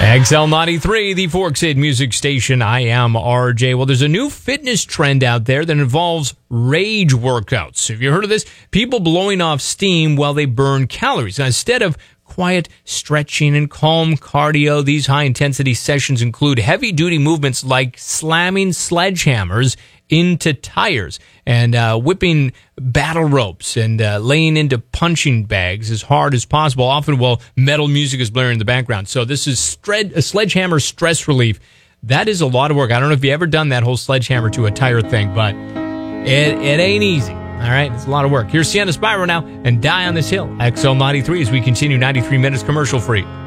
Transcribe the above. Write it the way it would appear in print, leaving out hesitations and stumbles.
XL93, the Forks Ed Music Station. I am RJ. Well, there's a new fitness trend out there that involves rage workouts. Have you heard of this? People blowing off steam while they burn calories. Now, instead of quiet stretching and calm cardio, these high-intensity sessions include heavy-duty movements like slamming sledgehammers into tires and whipping battle ropes and laying into punching bags as hard as possible, often while metal music is blaring in the background. So this is a sledgehammer stress relief. That is a lot of work. I don't know if you've ever done that whole sledgehammer to a tire thing, but it ain't easy. All right, it's a lot of work. Here's Sienna Spyro now and Die on This Hill, XL93, as we continue 93 minutes commercial free.